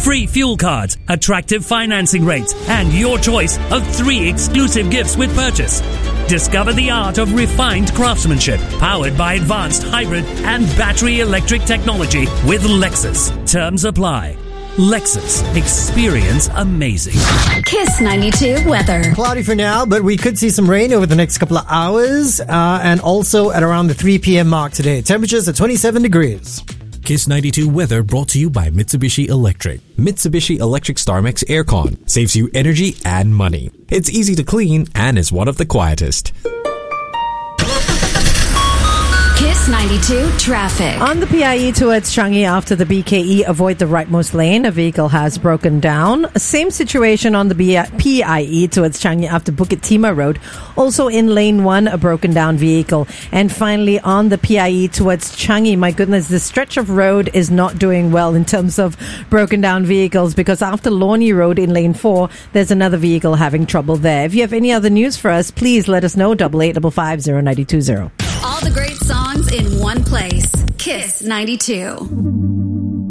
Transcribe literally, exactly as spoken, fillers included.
free fuel cards, attractive financing rates, and your choice of three exclusive gifts with purchase. Discover the art of refined craftsmanship, powered by advanced hybrid and battery electric technology with Lexus. Terms apply. Lexus. Experience amazing. Kiss ninety-two weather. Cloudy for now, but we could see some rain over the next couple of hours, uh, and also at around the three p.m. mark today. Temperatures at twenty-seven degrees. Kiss ninety-two weather brought to you by Mitsubishi Electric. Mitsubishi Electric StarMax Aircon saves you energy and money. It's easy to clean and is one of the quietest. Kiss ninety-two traffic. On the P I E towards Changi after the B K E, avoid the rightmost lane. A vehicle has broken down. Same situation on the P I E towards Changi after Bukit Timah Road. Also in lane one, a broken down vehicle. And finally on the P I E towards Changi, my goodness, this stretch of road is not doing well in terms of broken down vehicles, because after Lornie Road in lane four, there's another vehicle having trouble there. If you have any other news for us, please let us know. Double eight double five zero ninety two zero. All the great songs in one place. Kiss ninety-two.